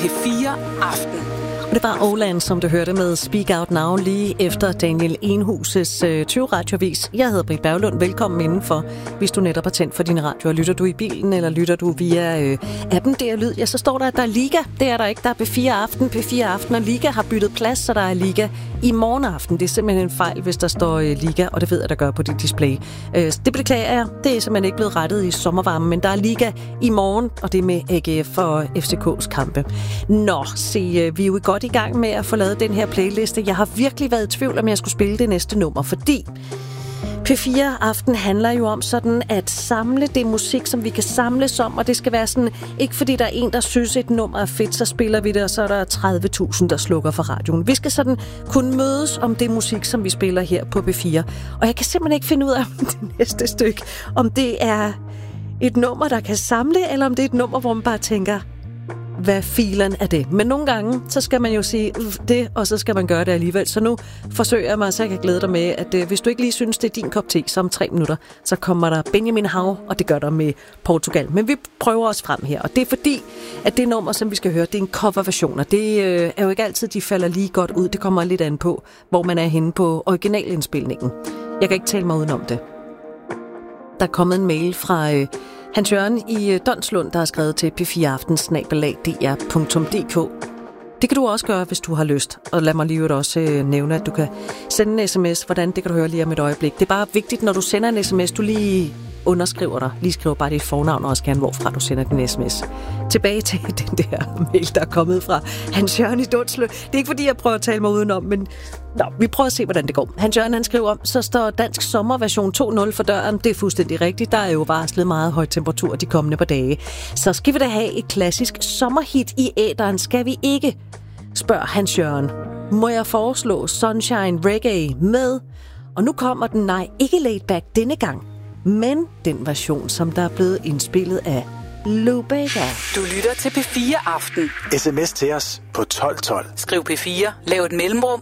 P4 Aften. Og det var Åland, som du hørte med Speak Out Now lige efter Daniel Enhuses 20 radiovis. Jeg hedder Britt Berglund. Velkommen indenfor. Hvis du netop har tændt for din radio, og lytter du i bilen, eller lytter du via appen der lyd, ja, så står der, at der er Liga. Det er der ikke. Der er P4 Aften. P4 Aften og Liga har byttet plads, så der er Liga i morgen aften. Det er simpelthen en fejl, hvis der står Liga, og det ved jeg, der gør på dit display. Det beklager jeg. Det er simpelthen ikke blevet rettet i sommervarmen, men der er Liga i morgen, og det er med AGF og FCK's kampe. Nå, se, vi er jo godt i gang med at få lavet den her playliste. Jeg har virkelig været i tvivl, om jeg skulle spille det næste nummer, fordi P4 Aften handler jo om sådan at samle det musik, som vi kan samles om, og det skal være sådan, ikke fordi der er en, der synes, et nummer er fedt, så spiller vi det, og så er der 30.000, der slukker for radioen. Vi skal sådan kunne mødes om det musik, som vi spiller her på P4. Og jeg kan simpelthen ikke finde ud af det næste stykke, om det er et nummer, der kan samle, eller om det er et nummer, hvor man bare tænker, hvad filen er det? Men nogle gange, så skal man jo sige det, og så skal man gøre det alligevel. Så nu forsøger jeg mig, så jeg kan glæde dig med, at hvis du ikke lige synes, det er din kop te, så om 3 minutter, så kommer der Benjamin Hav, og det gør der med Portugal. Men vi prøver os frem her, og det er fordi, at det nummer, som vi skal høre, det er en coverversion, og det er jo ikke altid, de falder lige godt ud. Det kommer lidt an på, hvor man er henne på originalindspilningen. Jeg kan ikke tale mig udenom det. Der er kommet en mail fra Hans Jørgen i Donslund, der har skrevet til p4aften@dr.dk. Det kan du også gøre, hvis du har lyst. Og lad mig lige også nævne, at du kan sende en sms. Hvordan, det kan du høre lige om et øjeblik. Det er bare vigtigt, når du sender en sms, du lige underskriver dig. Lige skriver bare dit fornavn og også gerne, hvorfra du sender din sms. Tilbage til den der mail, der er kommet fra Hans Jørgen i Donslund. Det er ikke fordi, jeg prøver at tale mig udenom, men vi prøver at se, hvordan det går. Hans Jørgen, han skriver, så står dansk sommerversion 2.0 for døren. Det er fuldstændig rigtigt. Der er jo varslet meget høj temperatur de kommende par dage. Så skal vi da have et klassisk sommerhit i æteren. Skal vi ikke? Spørger Hans Jørgen. Må jeg foreslå Sunshine Reggae med? Og nu kommer den, nej, ikke laid back denne gang, men den version, som der er blevet indspillet af Lou Bega. Du lytter til P4 Aften. SMS til os på 1212. Skriv P4, lav et mellemrum,